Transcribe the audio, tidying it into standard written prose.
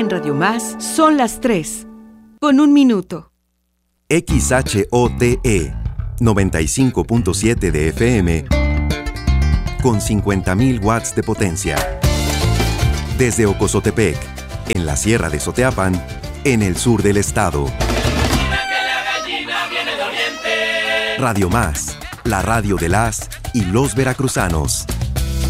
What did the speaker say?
En Radio Más son las 3, con 1 minuto. XHOTE 95.7 de FM con 50.000 watts de potencia. Desde Ocozotepec, en la Sierra de Soteapan, en el sur del estado. Radio Más, la radio de las y los veracruzanos.